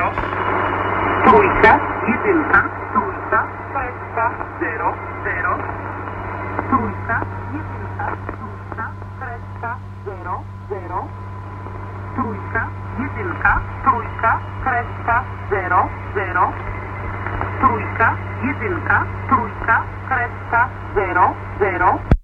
0, trójka, jedynka, trójka, kreska, 0, 0, trójka, jedynka, trójka, kreska, 0, 0, trójka, jedynka, trójka, kreska, 0, 0, trójka, jedynka, trójka, kreska, 0, 0.